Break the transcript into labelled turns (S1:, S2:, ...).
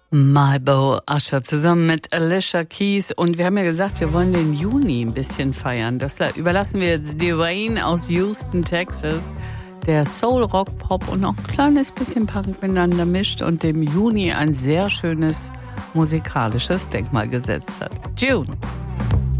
S1: Malbo Usher zusammen mit Alicia Keys. Und wir haben ja gesagt, wir wollen den Juni ein bisschen feiern. Das überlassen wir jetzt Dwayne aus Houston, Texas, der Soul, Rock, Pop und noch ein kleines bisschen Punk miteinander mischt und dem Juni ein sehr schönes musikalisches Denkmal gesetzt hat. June.